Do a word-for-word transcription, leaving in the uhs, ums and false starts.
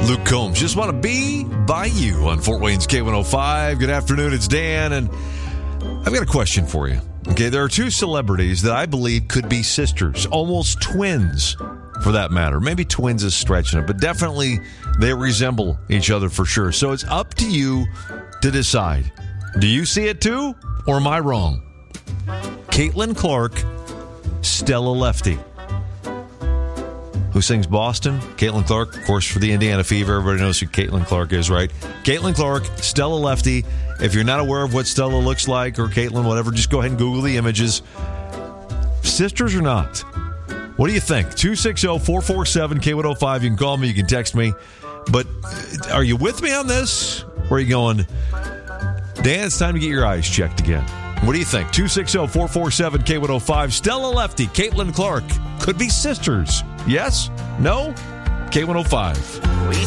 Luke Combs. Just want to be by you on Fort Wayne's K one oh five. Good afternoon. It's Dan, and I've got a question for you. Okay, there are two celebrities that I believe could be sisters, almost twins for that matter. Maybe twins is stretching it, but definitely they resemble each other for sure. So it's up to you to decide. Do you see it too, or am I wrong? Caitlin Clark, Stella Lefty. Who sings Boston? Caitlin Clark, of course, for the Indiana Fever. Everybody knows who Caitlin Clark is, right? Caitlin Clark, Stella Lefty. If you're not aware of what Stella looks like, or Caitlin, whatever, just go ahead and Google the images. Sisters or not? What do you think? two six zero, four four seven, K one oh five. You can call me, you can text me. But are you with me on this? Or are you going, Dan, it's time to get your eyes checked again? What do you think? two six zero, four four seven, K one oh five. Stella Lefty, Caitlin Clark could be sisters. Yes? No? K one oh five.